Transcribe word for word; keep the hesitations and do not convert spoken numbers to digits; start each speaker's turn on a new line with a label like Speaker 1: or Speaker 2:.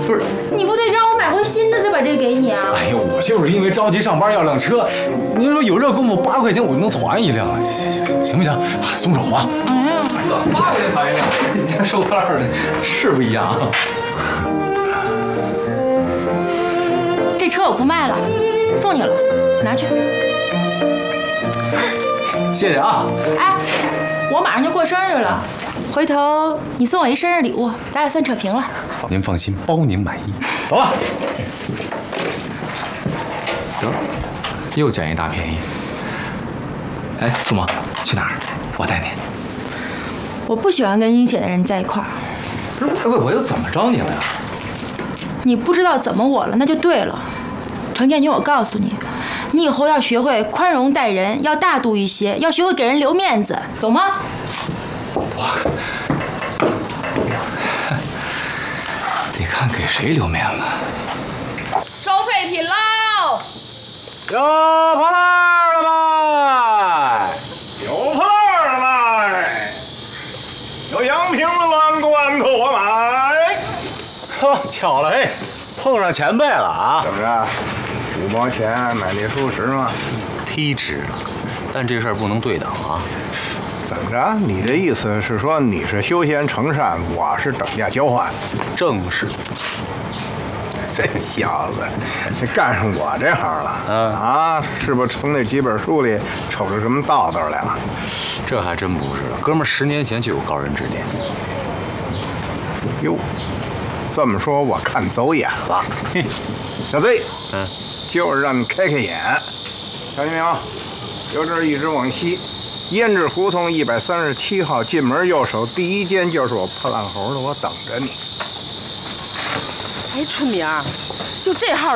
Speaker 1: 不是，
Speaker 2: 你不得让我买回新的再把这给你啊？
Speaker 1: 哎呀，我就是因为着急上班要辆车，你说有这功夫，八块钱我就能攒一辆，行行行，行不行？啊，松手吧。
Speaker 2: 哎呀，
Speaker 1: 八块钱攒一辆，你这收摊的是不一样。
Speaker 2: 这车我不卖了，送你了，拿去。
Speaker 1: 谢谢啊。
Speaker 2: 哎，我马上就过生日了，回头你送我一生日礼物，咱俩算扯平了。
Speaker 1: 您放心，包您满意。走吧。得，又捡一大便宜。哎，苏萌，去哪儿？我带你。
Speaker 2: 我不喜欢跟阴险的人在一块儿。
Speaker 1: 不是，我我又怎么着你了呀？
Speaker 2: 你不知道怎么我了，那就对了。程建军，我告诉你，你以后要学会宽容待人，要大度一些，要学会给人留面子，懂吗？
Speaker 1: 我，得看给谁留面子。
Speaker 2: 收废品喽！
Speaker 1: 有破烂了吗？
Speaker 3: 有破烂了吗？有洋瓶子、烂罐头我买。
Speaker 1: 呵，巧了，嘿，碰上前辈了啊！
Speaker 3: 怎么着？五毛钱买那书值吗？
Speaker 1: 忒值了，但这事儿不能对等啊。
Speaker 3: 怎么着？你这意思是说你是休闲成善，我是等价交换？
Speaker 1: 正是。
Speaker 3: 这小子，这干上我这行了，
Speaker 1: 嗯
Speaker 3: 啊，是不是从那几本书里瞅出什么道道来了？
Speaker 1: 这还真不是，哥们儿十年前就有高人指点。
Speaker 3: 哟，这么说我看走眼了。小 Z，
Speaker 1: 嗯，
Speaker 3: 就是让你开开眼，看见没有？由这儿一直往西，胭脂胡同一百三十七号进门右手第一间就是我破烂猴的，我等着你。
Speaker 4: 哎，春明，就这号